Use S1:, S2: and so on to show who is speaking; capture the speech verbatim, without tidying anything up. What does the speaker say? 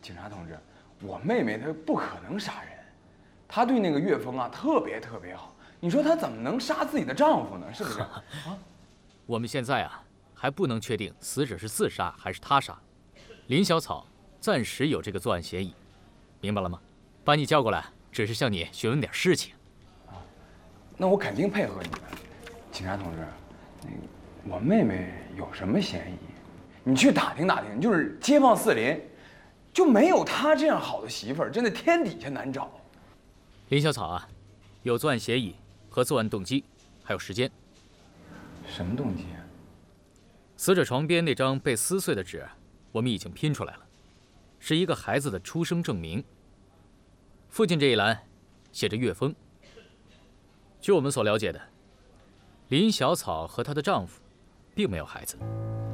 S1: 警察同志，我妹妹她不可能杀人，她对那个岳峰啊特别特别好。你说她怎么能杀自己的丈夫呢？是不是？啊，
S2: 我们现在啊还不能确定死者是自杀还是他杀。林小草暂时有这个作案嫌疑，明白了吗？把你叫过来，只是向你询问点事情。
S1: 啊，那我肯定配合你们，警察同志。那个我妹妹有什么嫌疑？你去打听打听，就是街坊四邻，就没有她这样好的媳妇儿，真的天底下难找。
S2: 林小草啊，有作案嫌疑和作案动机，还有时间。
S1: 什么动机啊？
S2: 死者床边那张被撕碎的纸，我们已经拼出来了，是一个孩子的出生证明。父亲这一栏写着岳峰。据我们所了解的，林小草和她的丈夫并没有孩子。